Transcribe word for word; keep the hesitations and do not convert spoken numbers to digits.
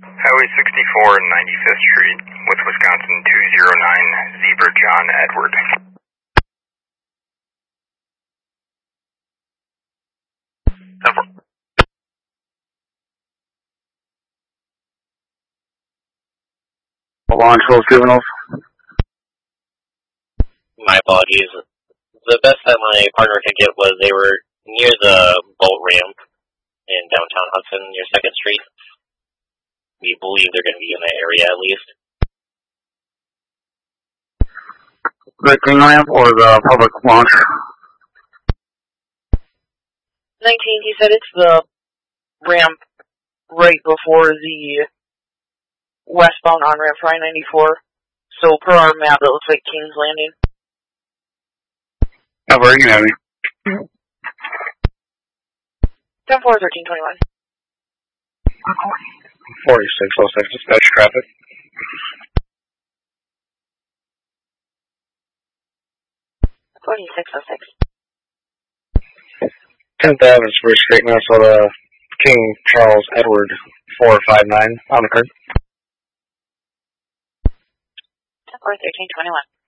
Highway sixty-four and ninety-fifth Street with Wisconsin two zero nine Zebra John Edward. Launch those juveniles. My apologies. The best that my partner could get was they were near the boat ramp in downtown Hudson, near second Street. We believe they're going to be in that area at least. The king ramp or the public launch? nineteen, he said it's the ramp right before the westbound on-ramp for I ninety-four. So per our map, it looks like King's Landing. Over, you have me. ten four, thirteen twenty-one. forty-six oh six, dispatch traffic. forty-six oh six. tenth Avenue, Spruce Street, Minnesota, King Charles Edward, four five nine, on the curb. ten four, thirteen twenty-one.